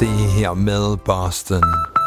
Det er her med Boston.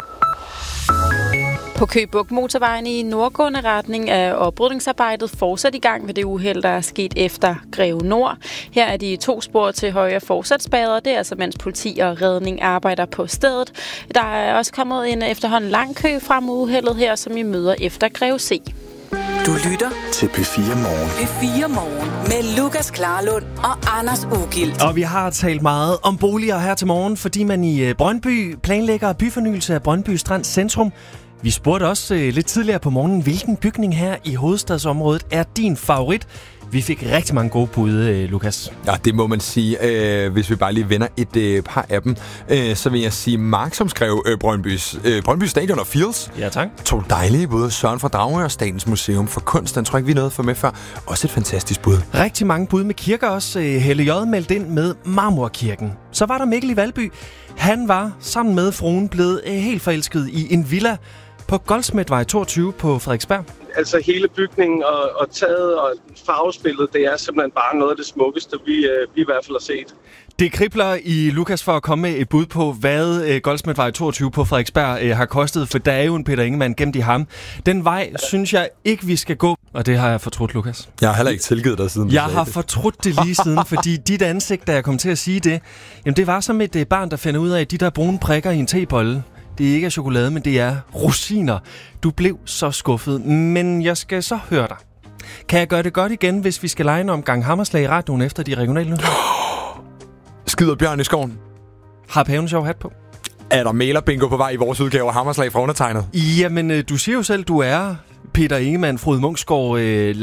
På Køge Bugt motorvejen i nordgående retning er oprydningsarbejdet fortsat i gang ved det uheld, der er sket efter Greve Nord. Her er de 2 spor til højre fortsat spærret. Det er altså mens politi og redning arbejder på stedet. Der er også kommet en efterhånden lang kø frem uheldet her, som I møder efter Greve C. Du lytter til P4 Morgen. P4 Morgen med Lukas Klarlund og Anders Ugilt. Og vi har talt meget om boliger her til morgen, fordi man i Brøndby planlægger byfornyelse af Brøndby Strand Centrum. Vi spurgte også lidt tidligere på morgenen, hvilken bygning her i hovedstadsområdet er din favorit? Vi fik rigtig mange gode bud, Lukas. Ja, det må man sige. Hvis vi bare lige vender et par af dem, så vil jeg sige Mark, som skrev Brøndby Stadion og Fields. Ja, tak. 2 dejlige bud. Søren fra Dragør og Statens Museum for Kunst. Den tror jeg ikke, vi nåede for med før. Også et fantastisk bud. Rigtig mange bud med kirker også. Helle J. meldte ind med Marmorkirken. Så var der Mikkel i Valby. Han var sammen med fruen blevet helt forelsket i en villa på Goldsmedvej 22 på Frederiksberg. Altså hele bygningen og taget og farvespillet, det er simpelthen bare noget af det smukkeste, vi i hvert fald har set. Det kribler i Lukas for at komme med et bud på, hvad Goldsmedvej 22 på Frederiksberg har kostet, for der er jo en Peter Ingemann gemt i ham. Den vej synes jeg ikke, vi skal gå, og det har jeg fortrudt, Lukas. Jeg har heller ikke tilgivet dig siden. Jeg har fortrudt det lige siden, fordi dit ansigt, da jeg kom til at sige det, jamen det var som et barn, der finder ud af, at de der brune prikker i en tebolle, det er ikke chokolade, men det er rosiner. Du blev så skuffet, men jeg skal så høre dig. Kan jeg gøre det godt igen, hvis vi skal lege en omgang hammerslag i radioen efter de regionale nyheder? Skyder bjørn i skoven. Har paven sjov hat på? Er der malerbingo på vej i vores udgave af hammerslag fra undertegnet? Jamen, du siger jo selv, du er Peter Ingemann, Frode Munksgaard,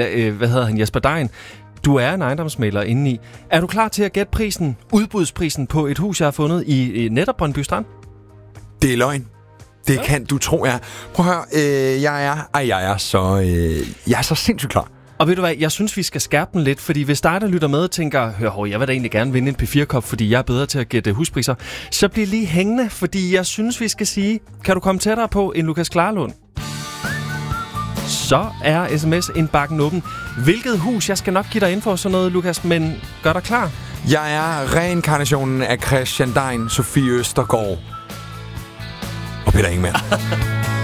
Jesper Dein. Du er en ejendomsmægler indeni. Er du klar til at gætte prisen, udbudsprisen på et hus, jeg har fundet i netop Brøndby Strand? Det er løgn. Det kan du tro, jeg. Prøv at høre, jeg er så sindssygt klar. Og ved du hvad, jeg synes, vi skal skærpe den lidt, fordi hvis dig, der lytter med og tænker, hør, jeg vil da egentlig gerne vinde en P4-kop, fordi jeg er bedre til at gætte huspriser, så bliv lige hængende, fordi jeg synes, vi skal sige, kan du komme tættere på en Lukas Klarlund? Så er sms-indbakken åben. Hvilket hus? Jeg skal nok give dig info sådan noget, Lukas, men gør dig klar. Jeg er reinkarnationen af Christian Dein, Sofie Østergaard og Peter Ingemann.